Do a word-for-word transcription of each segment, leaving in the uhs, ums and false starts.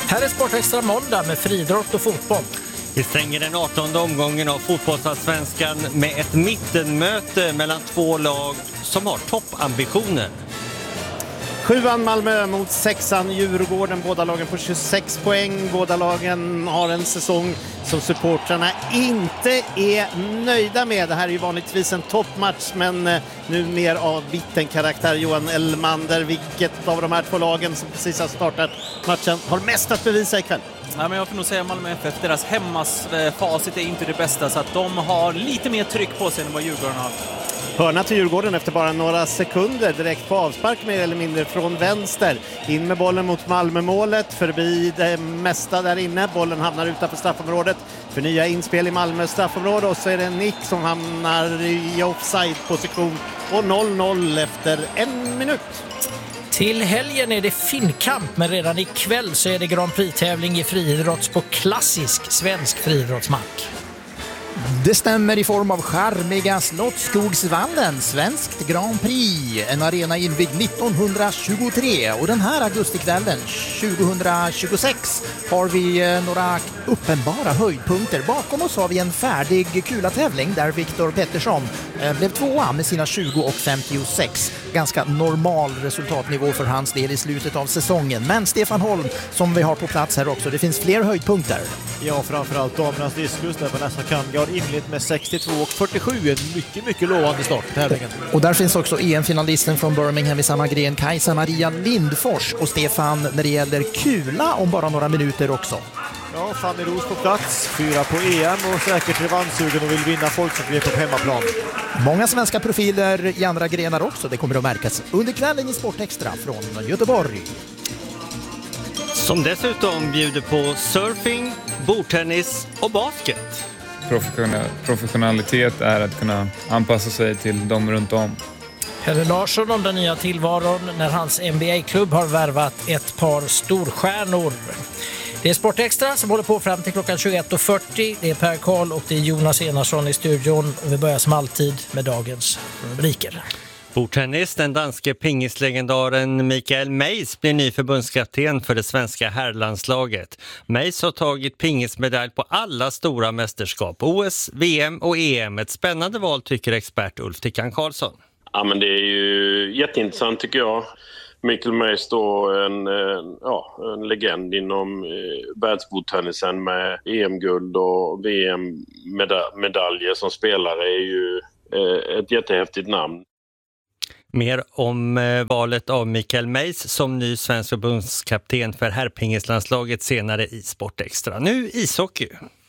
Här är Sportextra måndag med friidrott och fotboll. Vi stänger den artonde omgången av fotbollsallsvenskan med ett mittenmöte mellan två lag som har toppambitioner. Sjuan Malmö mot sexan Djurgården, båda lagen på tjugosex poäng. Båda lagen har en säsong som supportrarna inte är nöjda med. Det här är ju vanligtvis en toppmatch, men nu mer av vitten karaktär. Johan Elmander, vilket av de här två lagen som precis har startat matchen har mest att bevisa ikväll? Ja, men jag får nog säga Malmö F F. Deras hemmasfacit är inte det bästa, så att de har lite mer tryck på sig än vad Djurgården har. Hörna till Djurgården efter bara några sekunder, direkt på avspark mer eller mindre från vänster. In med bollen mot Malmö-målet, förbi det mesta där inne. Bollen hamnar utanför straffområdet. För nya inspel i Malmö straffområde, och så är det Nick som hamnar i offside-position. Och noll noll efter en minut. Till helgen är det finkamp, men redan ikväll så är det Grand Prix-tävling i friidrotts på klassisk svensk friidrottsmark. Det stämmer i form av charmiga Slottsskogsvallen, svenskt Grand Prix, en arena invigd nittonhundratjugotre, och den här augustikvällen tjugohundratjugosex har vi några uppenbara höjdpunkter. Bakom oss har vi en färdig kula-tävling där Viktor Pettersson blev tvåa med sina tjugo och femtiosex. Ganska normal resultatnivå för hans del i slutet av säsongen. Men Stefan Holm, som vi har på plats här också, det finns fler höjdpunkter. Ja, framförallt damernas diskus där Vanessa Kangard inlett med sextiotvå och fyrtiosju. En mycket, mycket lovande start på tävlingen. Och där finns också E M-finalisten från Birmingham i samma gren, Kajsa Maria Lindfors. Och Stefan, när det gäller kula om bara några minuter också. Ja, Fanny Ros på plats, fyra på E M och säkert revanschsugen och vill vinna folksamhet på hemmaplan. Många svenska profiler i andra grenar också, det kommer att märkas under kvällen i Sportextra från Göteborg. Som dessutom bjuder på surfing, bordtennis och basket. Professionalitet är att kunna anpassa sig till dem runt om. Pelle Larsson om den nya tillvaron när hans N B A-klubb har värvat ett par storstjärnor. Det är Sportextra som håller på fram till klockan tjugoett och fyrtio. Det är Per Karl och det är Jonas Enarsson i studion. Och vi börjar som alltid med dagens rubriker. Bordtennis, den danske pingislegendaren Mikael Meis blir ny förbundskapten för det svenska herrlandslaget. Meis har tagit pingismedalj på alla stora mästerskap, O S, V M och E M. Ett spännande val tycker expert Ulf Tickan Karlsson. Ja, men det är ju jätteintressant tycker jag. Mikael Meis då en, ja, en legend inom världsbordtennisen med E M-guld och V M-medaljer som spelare är ju ett jättehäftigt namn. Mer om eh, valet av Mikael Meis som ny svensk förbundskapten för herrpingislandslaget senare i Sportextra. Nu ishockey.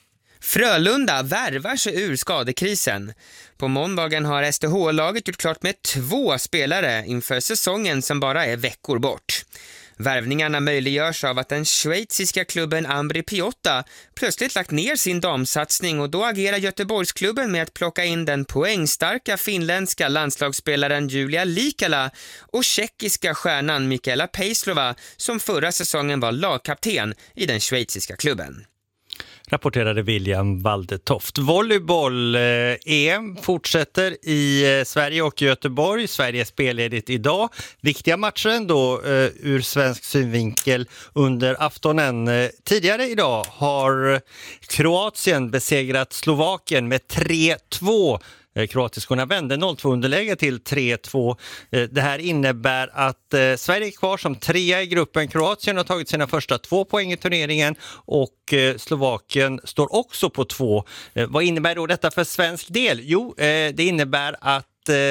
Frölunda värvar sig ur skadekrisen. På måndagen har S D H-laget gjort klart med två spelare inför säsongen som bara är veckor bort. Värvningarna möjliggörs av att den schweiziska klubben Ambri Piotta plötsligt lagt ner sin damsatsning, och då agerar Göteborgsklubben med att plocka in den poängstarka finländska landslagsspelaren Julia Likala och tjeckiska stjärnan Mikaela Pejslova som förra säsongen var lagkapten i den schweiziska klubben. Rapporterade William Waldetoft. Volleyboll-E M fortsätter i eh, Sverige och Göteborg. Sverige är spelledigt idag. Viktiga matchen då eh, ur svensk synvinkel under aftonen. Eh, tidigare idag har Kroatien besegrat Slovakien med tre två. Kroatiskorna vände noll två underläge till tre två. Det här innebär att Sverige är kvar som trea i gruppen. Kroatien har tagit sina första två poäng i turneringen och Slovakien står också på två. Vad innebär då detta för svensk del? Jo, det innebär att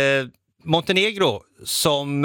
Montenegro som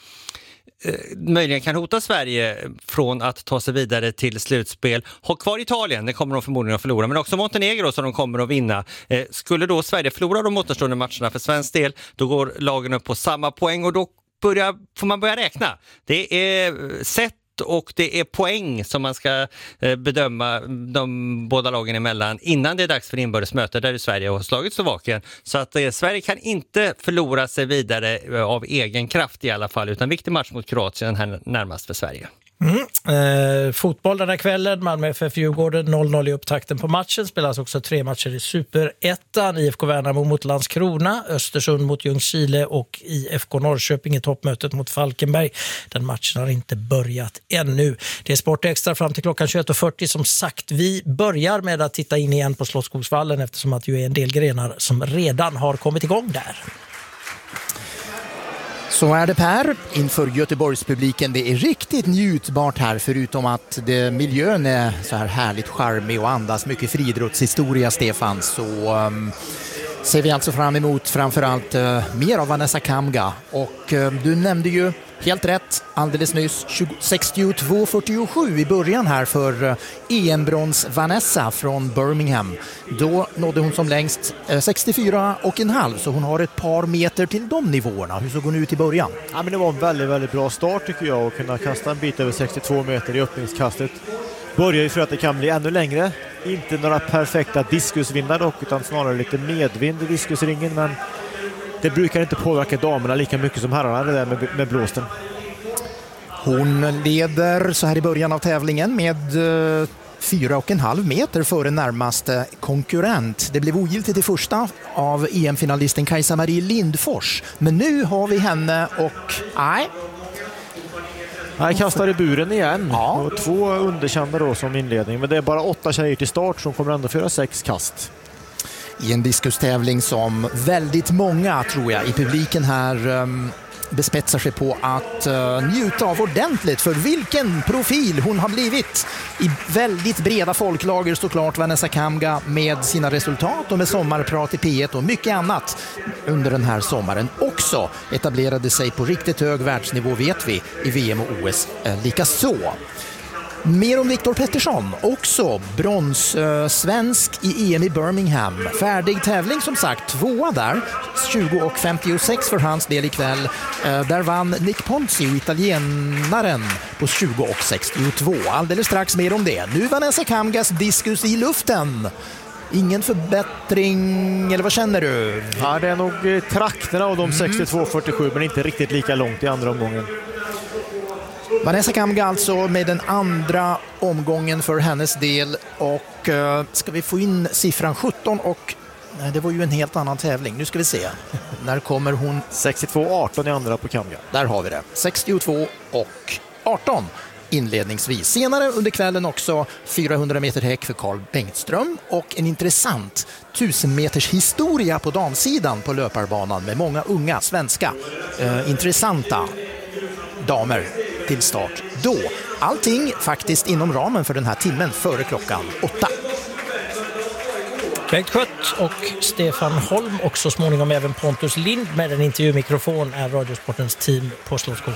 möjligen kan hota Sverige från att ta sig vidare till slutspel. Ha kvar Italien, det kommer de förmodligen att förlora, men också Montenegro som de kommer att vinna. Eh, skulle då Sverige förlora de återstående matcherna för svensk del, då går lagen upp på samma poäng och då börjar, får man börja räkna. Det är sett och det är poäng som man ska bedöma de båda lagen emellan innan det är dags för inbördesmöte där Sverige har slagit Slovakien. Så att eh, Sverige kan inte förlora sig vidare av egen kraft i alla fall, utan viktig match mot Kroatien här närmast för Sverige. Mm. Eh, fotboll den här kvällen, Malmö F F Djurgården noll noll i upptakten på matchen. Spelas också tre matcher i Superettan. I F K Värnamo mot Landskrona, Östersund mot Ljungskile och I F K Norrköping i toppmötet mot Falkenberg. Den matchen har inte börjat ännu. Det är Sportextra fram till klockan tjugoett och fyrtio. Som sagt, vi börjar med att titta in igen på Slottsskogsvallen eftersom att det ju är en del grenar som redan har kommit igång där. Så är det, Per, inför Göteborgspubliken. Det är riktigt njutbart här, förutom att det, miljön är så här härligt charmig och andas mycket friidrottshistoria, Stefan. Så um, ser vi alltså fram emot framförallt uh, mer av Vanessa Kamga. Och uh, du nämnde ju helt rätt alldeles nyss sextiotvå fyrtiosju i början här för uh, E M-brons Vanessa från Birmingham. Då nådde hon som längst uh, sextiofyra och en halv, så hon har ett par meter till de nivåerna. Hur såg hon ut i början? Ja, men det var en väldigt, väldigt bra start tycker jag, att kunna kasta en bit över sextiotvå meter i öppningskastet. Börjar ju för att det kan bli ännu längre. Inte några perfekta diskusvinnare dock, utan snarare lite medvind i diskusringen, men det brukar inte påverka damerna lika mycket som herrarna det där med, med blåsten. Hon leder så här i början av tävlingen med uh, fyra och en halv meter före närmaste konkurrent. Det blev ogiltigt i första av E M-finalisten Kajsa-Marie Lindfors. Men nu har vi henne och nej. Han kastar i buren igen. Ja. Och två underkända då som inledning. Men det är bara åtta tjejer till start som kommer ändå föra sex kast. I en diskustävling som väldigt många, tror jag, i publiken här um, bespetsar sig på att uh, njuta av ordentligt, för vilken profil hon har blivit. I väldigt breda folklager såklart Vanessa Kamga med sina resultat och med sommarprat i P ett och mycket annat under den här sommaren. Också etablerade sig på riktigt hög världsnivå, vet vi, i V M och O S eh, lika så. Mer om Viktor Pettersson, också brons-svensk eh, i E M i Birmingham. Färdig tävling som sagt, tvåa där, tjugo och femtiosex för hans del ikväll. Eh, där vann Nick Ponzi, italienaren, på tjugo och sextiotvå. Alldeles strax mer om det. Nu Vanessa Kamgas diskus i luften. Ingen förbättring, eller vad känner du? Ja, det är nog eh, trakterna av de sextiotvå fyrtiosju, men inte riktigt lika långt i andra omgången. Vanessa Kamga alltså med den andra omgången för hennes del, och uh, ska vi få in siffran sjutton och nej, det var ju en helt annan tävling. Nu ska vi se. När kommer hon? sextiotvå arton i andra på Kamga. Där har vi det. sextiotvå och arton inledningsvis. Senare under kvällen också fyrahundra meter häck för Carl Bengtström och en intressant tusen meters historia på damsidan på löparbanan med många unga svenska uh, intressanta damer till start då. Allting faktiskt inom ramen för den här timmen före klockan åtta. Bengt Skött och Stefan Holm och så småningom även Pontus Lind med en intervjumikrofon är Radiosportens team på Slottsskogsvallen.